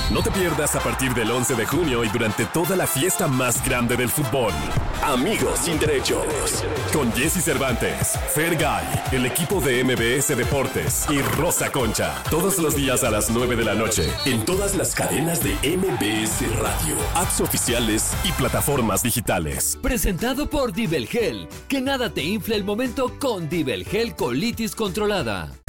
No te pierdas a partir del 11 de junio y durante toda la fiesta más grande del fútbol. Amigos sin derechos. Con Jesse Cervantes, Fergay, el equipo de MBS Deportes y Rosa Concha. Todos los días a las 9 de la noche. En todas las cadenas de MBS Radio, apps oficiales y plataformas digitales. Presentado por Dibelgel. Que nada te infle el momento con Dibelgel Colitis Controlada.